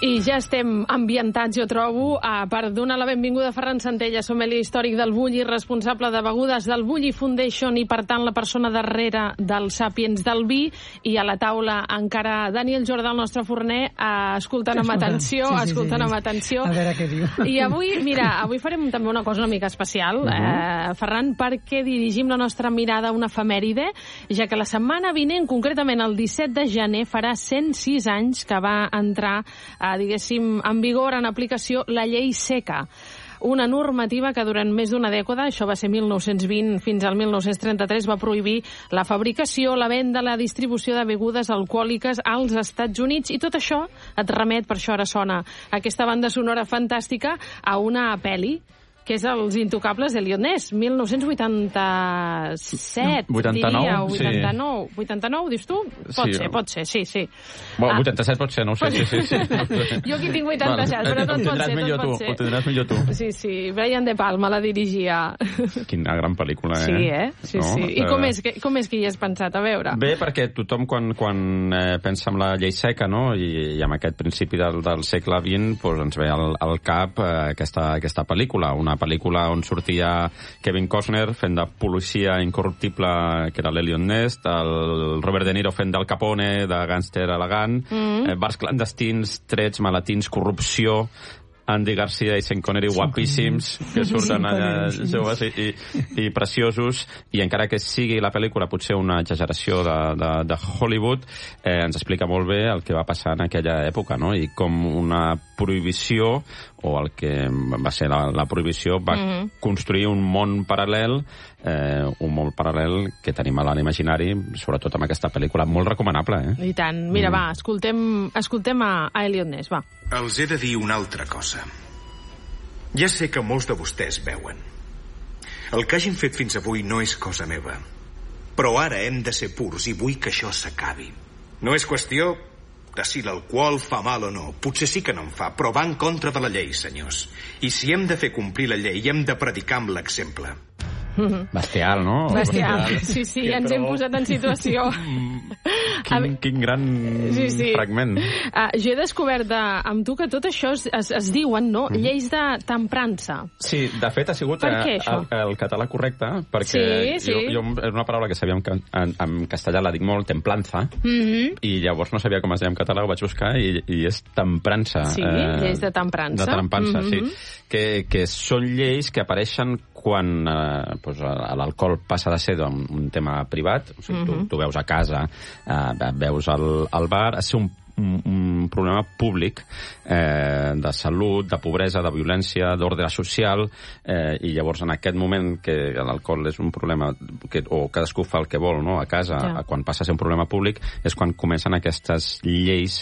I ja estem ambientats, jo trobo, per donar la benvinguda a Ferran Santella, sommelier històric del Bulli, responsable de begudes del Bulli Foundation i, per tant, la persona darrere del Sàpiens del vi, i a la taula encara Daniel Jordà, el nostre forner, escoltant amb atenció, amb atenció. A veure què diu. I avui, mira, avui farem també una cosa una mica especial, Ferran, perquè dirigim la nostra mirada a una efemèride, ja que la setmana vinent, concretament el 17 de gener, farà 106 anys que va entrar diguéssim, en vigor, en aplicació, la llei seca. Una normativa que durant més d'una dècada, això va ser 1920 fins al 1933, va prohibir la fabricació, la venda, la distribució de begudes alcohòliques als Estats Units. I tot això et remet, per això ara sona aquesta banda sonora fantàstica, a una pel·li, que és Els Intocables d'Eliot Ness, 1987, 89, diria, 89, dius tu? Pot ser, sí. Bueno, 87 pot ser, no ho sé, sí. Jo aquí tinc 87, però tot pot ser. Ho tindràs millor tu. Sí, Brian De Palma la dirigia. Quina gran pel·lícula, Sí. I com és que hi has pensat? A veure. Bé, perquè tothom quan pensa en la llei seca, no?, i amb aquest principi del segle XX, doncs ens ve al cap aquesta pel·lícula, una pel·lícula on sortia Kevin Costner fent de policia incorruptible, que era l'Eliot Ness, el Robert De Niro fent del Capone, de gàngster elegant, bars clandestins, trets, maletins, corrupció, Andy Garcia i Sean Connery guapíssims, que surten allà joves i preciosos, i encara que sigui la pel·lícula potser una exageració de Hollywood, ens explica molt bé el que va passar en aquella època, no?, i com una prohibició, o el que va ser la prohibició, va construir un món paral·lel, que tenim a l'imaginari, sobretot amb aquesta pel·lícula, molt recomanable, I tant. Mira, va, escoltem a Eliot Ness, va. Els he de dir una altra cosa. Ja sé que molts de vostès veuen. El que hagin fet fins avui no és cosa meva. Però ara hem de ser purs i vull que això s'acabi. No és qüestió de si l'alcohol fa mal o no. Potser sí que no en fa, però va en contra de la llei, senyors. I si hem de fer complir la llei, hem de predicar amb l'exemple. Bestial, no? Bestial, sí, ja ens hem posat en situació. Quin gran fragment. Jo he descobert amb tu que tot això es diuen, no?, lleis de temprança. Sí, de fet ha sigut el català correcte, perquè jo és una paraula que sabia en castellà, la dic molt, templanza, i llavors no sabia com es deia en català, ho vaig buscar, i és temprança. Sí, lleis de temprança. De temprança, sí. Que són lleis que apareixen quan l'alcohol passa de ser un tema privat, o sigui, tu veus a casa, veus al bar, ha de ser un problema públic de salut, de pobresa, de violència, d'ordre social, i llavors en aquest moment que l'alcohol és un problema o cadascú fa el que vol, no?, a casa, quan passa a ser un problema públic, és quan comencen aquestes lleis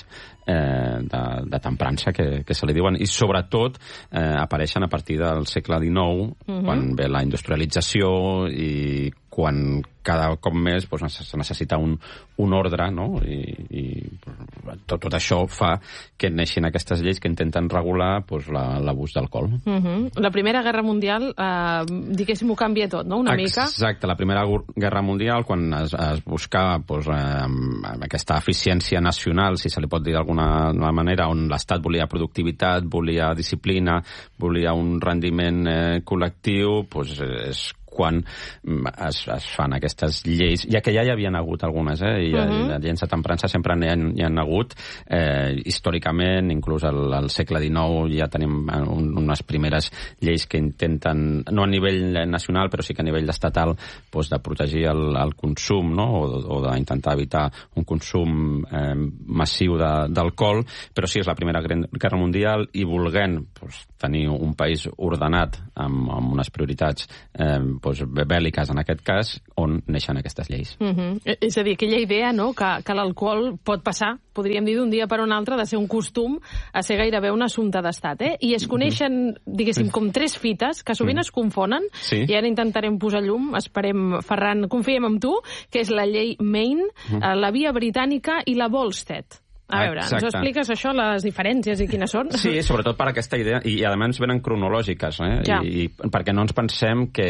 de temprança que se li diuen, i sobretot apareixen a partir del segle XIX, quan ve la industrialització i quan cada cop més se necessita un ordre, no?, i tot això fa que neixin aquestes lleis que intenten regular l'abús d'alcohol. La Primera Guerra Mundial, diguéssim, ho canvia tot, no?, una mica. Exacte, la Primera Guerra Mundial, quan es buscava aquesta eficiència nacional, si se li pot dir d'alguna manera, on l'Estat volia productivitat, volia disciplina, volia un rendiment col·lectiu, és quan es fan aquestes lleis, ja que ja hi havien hagut algunes, i les lleis de temprança sempre n'hi han hagut, històricament, inclús al segle XIX ja tenim unes primeres lleis que intenten, no a nivell nacional, però sí que a nivell estatal, de protegir el consum, no?, o d'intentar evitar un consum massiu d'alcohol, però sí, és la Primera Guerra Mundial, i volent tenir un país ordenat amb unes prioritats bèl·liques, en aquest cas, on neixen aquestes lleis. És a dir, aquella idea, no?, que l'alcohol pot passar, podríem dir d'un dia per un altre, de ser un costum a ser gairebé un assumpte d'estat, I es coneixen, diguéssim, com tres fites que sovint es confonen, i ara intentarem posar llum, esperem, Ferran, confiem en tu, que és la llei Maine, la via britànica i la Volstead. A veure, ens ho expliques això, les diferències i quines són? Sí, sobretot per aquesta idea, i a més venen cronològiques, Ja. I perquè no ens pensem que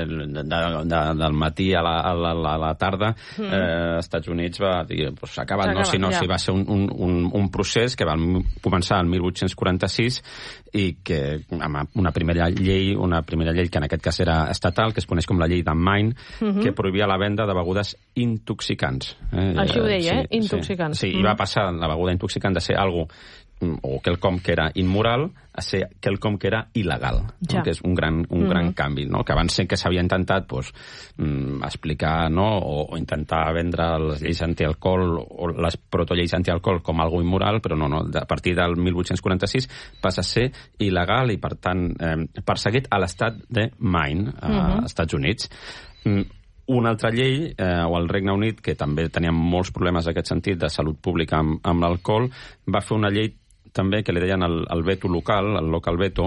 del matí a la tarda als Estats Units va dir, pues, s'ha acabat, no? Sinó si va ser un procés que va començar el 1846 i que amb una primera llei que en aquest cas era estatal, que es coneix com la llei de Maine, que prohibia la venda de begudes intoxicants. Així ho deia, intoxicants. Sí, i va passar la beguda intoxicant de ser algo o quelcom que era immoral a ser quelcom que era il·legal, no? Que és un gran canvi, no? Que abans que s'havia intentat explicar, no? o intentar vendre les lleis antialcohol o les protolleis antialcohol com algo immoral, però no, a partir del 1846 passa a ser il·legal i, per tant, perseguit a l'estat de Maine, als Estats Units. Una altra llei, o el Regne Unit, que també tenia molts problemes en aquest sentit de salut pública amb l'alcohol, va fer una llei també que li deien el veto local, el local veto,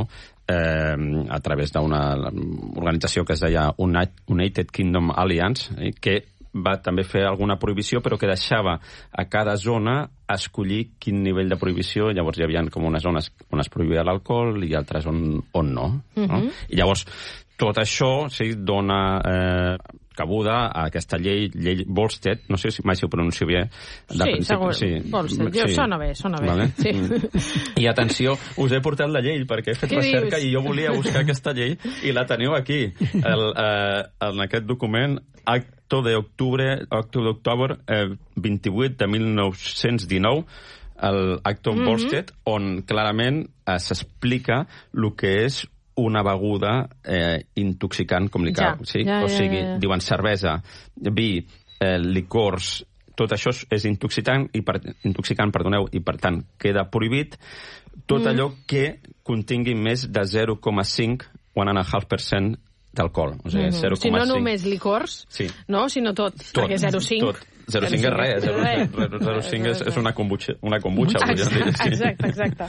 a través d'una organització que es deia United Kingdom Alliance, que va també fer alguna prohibició, però que deixava a cada zona escollir quin nivell de prohibició. Llavors hi havia com unes zones on es prohibia l'alcohol i altres on no. I llavors tot això dona cabuda a aquesta llei Volstead, no sé si mai si ho pronuncio bé. Sí, segur, Volstead. Sona bé. Vale. Sí. I atenció, us he portat la llei perquè he fet recerca i jo volia buscar aquesta llei i la teniu aquí, en aquest document, acto d'octubre 28 de 1919, l'acto Volstead, on clarament s'explica el que és una beguda intoxicant, com li cal. O sigui, diuen cervesa, vi, licors, tot això és intoxicant, i per tant queda prohibit tot allò que contingui més de 0,5 1,5% d'alcohol. O sigui, 0,5. Si no només licors, no? Sinó tot. Perquè 0,5... 0,5 és res. 0,5 és una kombucha. Exacte.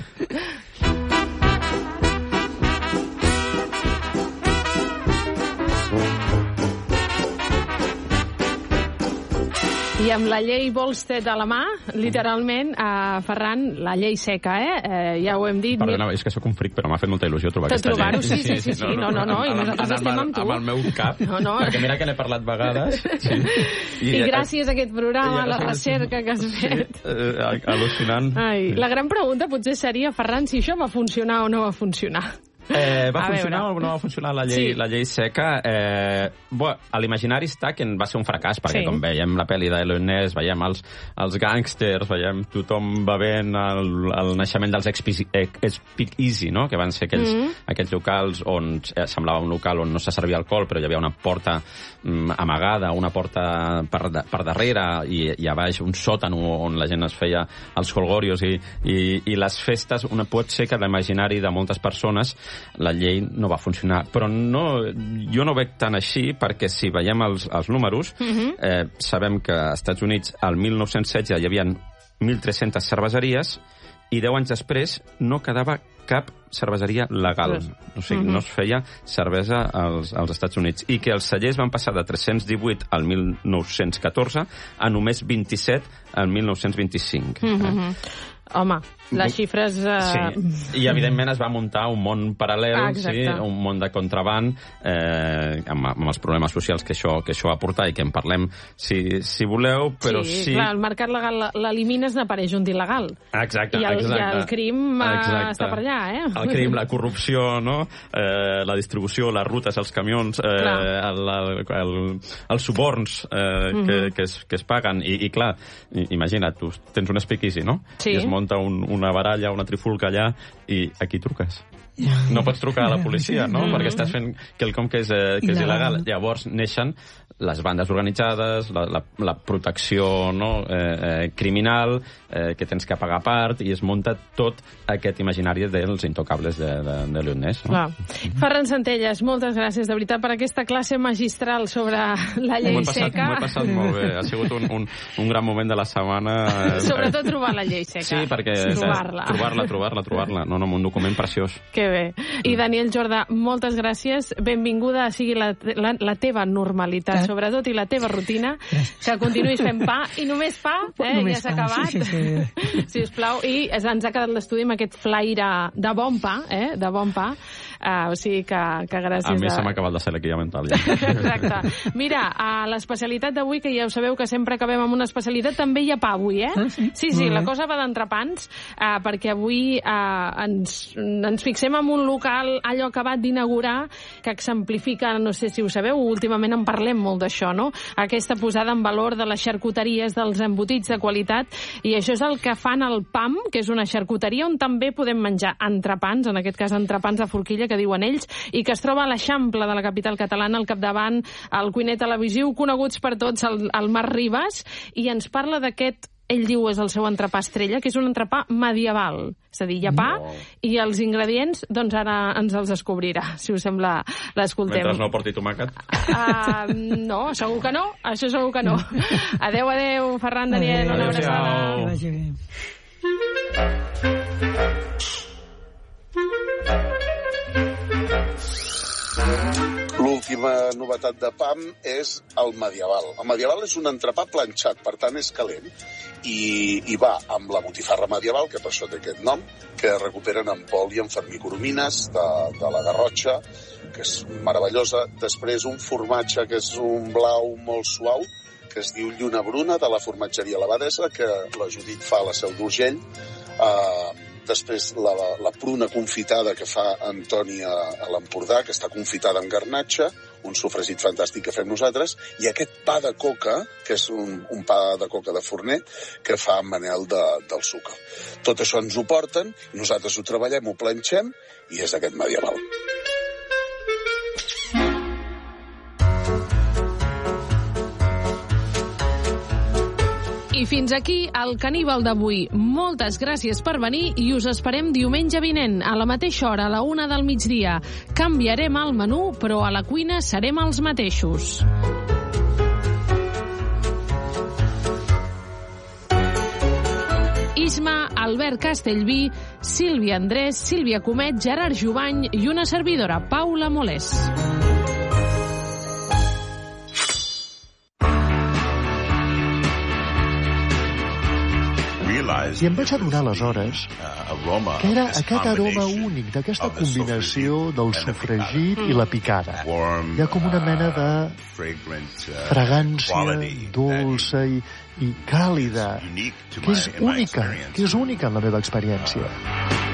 I amb la llei Volstead a la mà, literalment, Ferran, la llei seca, ja ho hem dit... Perdona, és que sóc un fric, però m'ha fet molta il·lusió trobar aquesta llei. Sí. No, i nosaltres estem amb tu. Amb el meu cap, perquè mira que n'he parlat vegades. I gràcies a aquest programa, a la recerca que has fet. Al·lucinant. La gran pregunta potser seria, Ferran, si això va funcionar o no va funcionar. Va funcionar o no va funcionar la llei seca? A l'imaginari està que va ser un fracàs, perquè com veiem la pel·li d'Elon Musk, veiem els gàngsters, veiem tothom bevent el naixement dels Speak Easy, no? Que van ser aquells locals on semblava un local on no se servia alcohol, però hi havia una porta amagada, una porta per darrere, i a baix un sòtan on la gent es feia els holgorios i les festes. Pot ser que l'imaginari de moltes persones la llei no va funcionar, però jo no veig tant així, perquè si veiem els números, sabem que als Estats Units el 1916 hi havia 1.300 cerveseries i 10 anys després no quedava cap cerveseria legal. O sigui, no es feia cervesa als Estats Units. I que els cellers van passar de 318 al 1914 a només 27 al 1925. Home, les xifres... Sí, i evidentment es va muntar un món paral·lel, un món de contraband, amb els problemes socials que això va portar i que en parlem si voleu, però sí... Sí, clar, el mercat legal l'elimines, n'apareix un d'il·legal. Exacte. I el crim està per allà, El crim, la corrupció, no? La distribució, les rutes, els camions, els suborns que es paguen. I clar, imagina't, tu tens un speakeasy, no? Sí. I es munta una baralla, una trifulca allà, i a qui truques? No pots trucar a la policia, no? Perquè estàs fent quelcom que és il·legal. Llavors neixen les bandes organitzades, la protecció criminal, que tens que pagar part, i és munta tot aquest imaginari dels intocables de Elliot Ness. No? Ferran Centelles, moltes gràcies, de veritat, per aquesta classe magistral sobre la llei seca. M'ho he passat molt bé. Ha sigut un gran moment de la setmana. Sobretot trobar la llei seca. Sí, perquè trobar-la. No, un document preciós. Que bé. I Daniel Jordà, moltes gràcies. Benvinguda sigui la teva normalitat, sobretot, i la teva rutina, que continuïs fent pa, i només pa, ja s'ha acabat. Sí. Sisplau, i ens ha quedat l'estudi amb aquest flaire de bon pa, de bon pa. O sigui que gràcies. A mi se m'ha acabat la selequilla mental. Ja. Exacte. Mira, a l'especialitat d'avui, que ja ho sabeu que sempre acabem amb una especialitat, també hi ha pa avui, Sí, la cosa va d'entrepans, perquè avui ens fixem en un local allò acabat d'inaugurar, que exemplifica, no sé si ho sabeu, últimament en parlem molt d'això, no? Aquesta posada en valor de les xarcuteries, dels embotits de qualitat, i això és el que fan al PAM, que és una xarcuteria on també podem menjar entrepans, en aquest cas entrepans de forquilla, que diuen ells, i que es troba a l'Eixample de la capital catalana, al capdavant el cuiner televisiu, coneguts per tots, el Marc Ribas, i ens parla d'aquest, ell diu és el seu entrepà estrella, que és un entrepà medieval. És a dir, hi ha pa, i els ingredients, doncs ara ens els descobrirà, si us sembla, l'escoltem. Mentre no porti tomàquet? No, segur que no, això segur que no. Adéu, Ferran, Daniel, una abraçada. Que vagi bé. L'última novetat de PAM és el medieval. El medieval és un entrepà planxat, per tant és calent, i va amb la botifarra medieval, que per això té aquest nom, que recuperen en Pol i en Fermí Coromines, de la Garrotxa, que és meravellosa. Després un formatge que és un blau molt suau, que es diu Lluna Bruna, de la formatgeria L'Abadessa, que la Judit fa a la Seu d'Urgell. Després la pruna confitada que fa Antoni a l'Empordà, que està confitada amb garnatxa, un sofregit fantàstic que fem nosaltres, i aquest pa de coca, que és un pa de coca de forner, que fa en Manel del Sucre. Tot això ens ho porten, nosaltres ho treballem, ho planxem, i és aquest medieval. I fins aquí el Caníbal d'avui. Moltes gràcies per venir i us esperem diumenge vinent, a la mateixa hora, a la 1 del migdia. Canviarem el menú, però a la cuina serem els mateixos. Isma, Albert Castellví, Sílvia Andrés, Sílvia Comet, Gerard Jubany i una servidora, Paula Molés. I em vaig adonar aleshores que era aquest aroma únic d'aquesta combinació del sofregit i la picada. Hi ha com una mena de fragància dolça i càlida, que és única en la meva experiència.